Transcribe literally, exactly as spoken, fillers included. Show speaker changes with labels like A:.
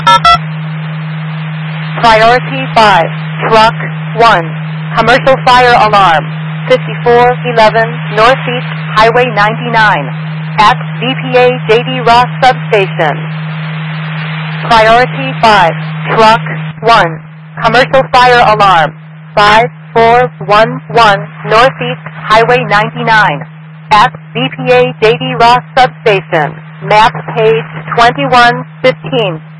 A: Priority five, Truck one, Commercial Fire Alarm, fifty-four eleven Northeast Highway ninety-nine, at V P A J D Ross Substation. Priority five, Truck one, Commercial Fire Alarm, five four one one Northeast Highway ninety-nine, at V P A J D Ross Substation, map page twenty-one fifteen.